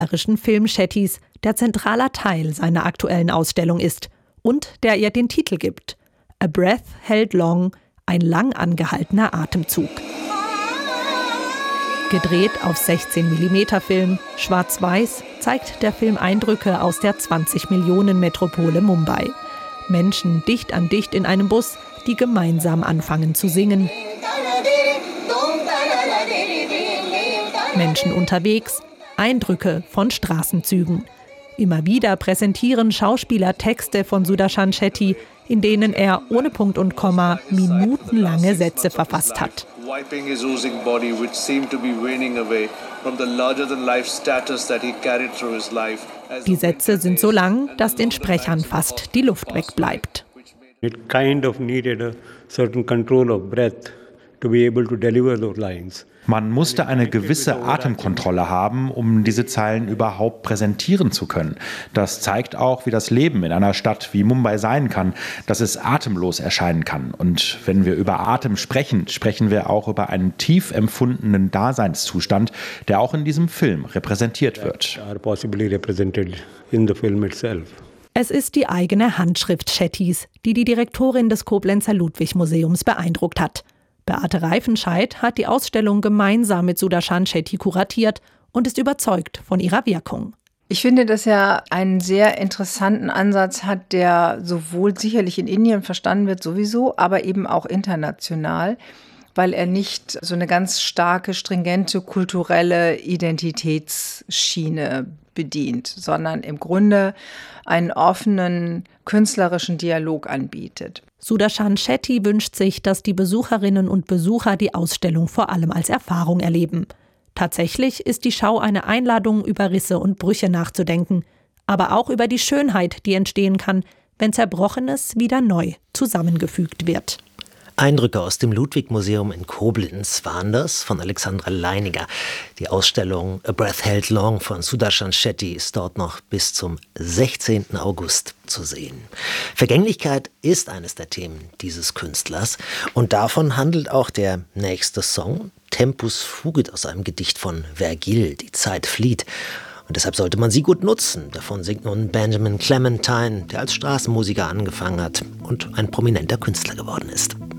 künstlerischen Film Shettys, der zentraler Teil seiner aktuellen Ausstellung ist und der ihr den Titel gibt: A Breath Held Long, ein lang angehaltener Atemzug. Gedreht auf 16 mm Film, schwarz-weiß, zeigt der Film Eindrücke aus der 20-Millionen-Metropole Mumbai. Menschen dicht an dicht in einem Bus, die gemeinsam anfangen zu singen. Menschen unterwegs, Eindrücke von Straßenzügen. Immer wieder präsentieren Schauspieler Texte von Sudarshan Shetty, in denen er ohne Punkt und Komma minutenlange Sätze verfasst hat. Die Sätze sind so lang, dass den Sprechern fast die Luft wegbleibt. It kind of needed a certain control of breath to be able to deliver those lines. Man musste eine gewisse Atemkontrolle haben, um diese Zeilen überhaupt präsentieren zu können. Das zeigt auch, wie das Leben in einer Stadt wie Mumbai sein kann, dass es atemlos erscheinen kann. Und wenn wir über Atem sprechen, sprechen wir auch über einen tief empfundenen Daseinszustand, der auch in diesem Film repräsentiert wird. Es ist die eigene Handschrift Shettys, die die Direktorin des Koblenzer Ludwig-Museums beeindruckt hat. Beate Reifenscheid hat die Ausstellung gemeinsam mit Sudarshan Shetty kuratiert und ist überzeugt von ihrer Wirkung. Ich finde, dass er einen sehr interessanten Ansatz hat, der sowohl sicherlich in Indien verstanden wird sowieso, aber eben auch international, weil er nicht so eine ganz starke, stringente kulturelle Identitätsschiene bedient, sondern im Grunde einen offenen künstlerischen Dialog anbietet. Sudarshan Shetty wünscht sich, dass die Besucherinnen und Besucher die Ausstellung vor allem als Erfahrung erleben. Tatsächlich ist die Schau eine Einladung, über Risse und Brüche nachzudenken, aber auch über die Schönheit, die entstehen kann, wenn Zerbrochenes wieder neu zusammengefügt wird. Eindrücke aus dem Ludwig-Museum in Koblenz waren das von Alexandra Leininger. Die Ausstellung A Breath Held Long von Sudarshan Shetty ist dort noch bis zum 16. August zu sehen. Vergänglichkeit ist eines der Themen dieses Künstlers und davon handelt auch der nächste Song, Tempus Fugit, aus einem Gedicht von Vergil, Die Zeit flieht. Und deshalb sollte man sie gut nutzen. Davon singt nun Benjamin Clementine, der als Straßenmusiker angefangen hat und ein prominenter Künstler geworden ist.